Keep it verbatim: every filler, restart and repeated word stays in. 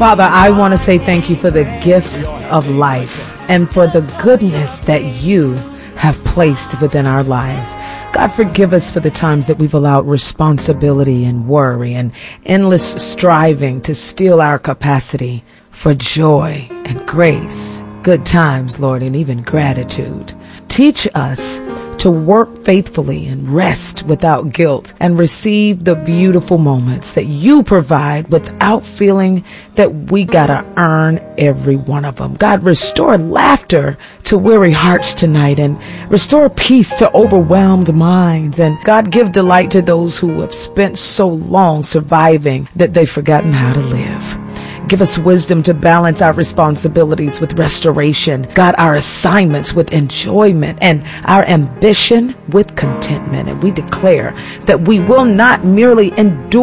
Father, I want to say thank you for the gift of life and for the goodness that you have placed within our lives. God, forgive us for the times that we've allowed responsibility and worry and endless striving to steal our capacity for joy and grace, good times, Lord, and even gratitude. Teach us to work faithfully and rest without guilt and receive the beautiful moments that you provide without feeling that we gotta earn every one of them. God, restore laughter to weary hearts tonight and restore peace to overwhelmed minds. And God, give delight to those who have spent so long surviving that they've forgotten how to live. Give us wisdom to balance our responsibilities with restoration, God, our assignments with enjoyment, and our ambition with contentment. And we declare that we will not merely endure